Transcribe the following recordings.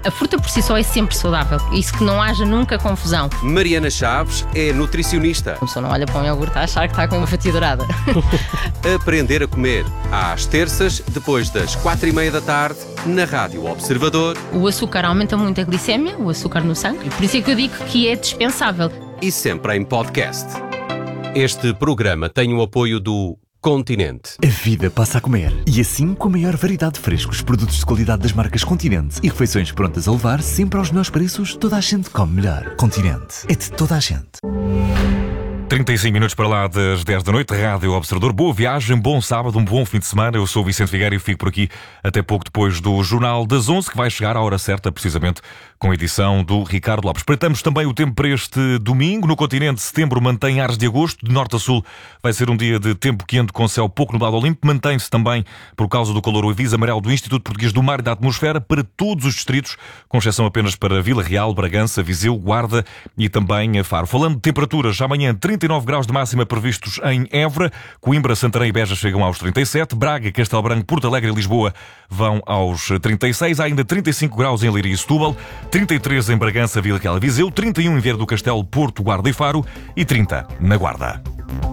A fruta por si só é sempre saudável. Isso que não haja nunca confusão. Mariana Chaves é nutricionista. A pessoa não olha para um iogurte a achar que está com uma fatia dourada. Aprender a comer, às terças, depois das 4:30 da tarde, na Rádio Observador. O açúcar aumenta muito a glicémia, o açúcar no sangue. Por isso é que eu digo que é dispensável. E sempre em podcast. Este programa tem o apoio do Continente. A vida passa a comer. E assim, com a maior variedade de frescos, produtos de qualidade das marcas Continente e refeições prontas a levar sempre aos melhores preços, toda a gente come melhor. Continente. É de toda a gente. 35 minutos para lá das 10 da noite, Rádio Observador. Boa viagem, bom sábado, um bom fim de semana. Eu sou o Vicente Figueiredo e fico por aqui até pouco depois do Jornal das 11, que vai chegar à hora certa, precisamente com a edição do Ricardo Lopes. Espreitamos também o tempo para este domingo. No continente, setembro mantém ares de agosto. De norte a sul vai ser um dia de tempo quente com céu pouco nublado ao limpo. Mantém-se também, por causa do calor, o aviso amarelo do Instituto Português do Mar e da Atmosfera para todos os distritos, com exceção apenas para Vila Real, Bragança, Viseu, Guarda e também Faro. Falando de temperaturas, amanhã 39 graus de máxima previstos em Évora, Coimbra, Santarém e Beja chegam aos 37, Braga, Castelo Branco, Porto Alegre e Lisboa vão aos 36, há ainda 35 graus em Leiria e Setúbal, 33 em Bragança, Vila Real e Viseu, 31 em Viana do Castelo, Porto, Guarda e Faro e 30 na Guarda.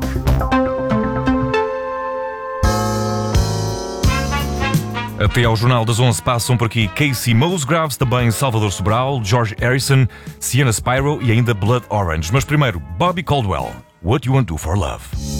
Até ao Jornal das 11 passam por aqui Casey Musgraves, também Salvador Sobral, George Harrison, Sienna Spyro e ainda Blood Orange. Mas primeiro, Bobby Caldwell, What You Want to Do for Love.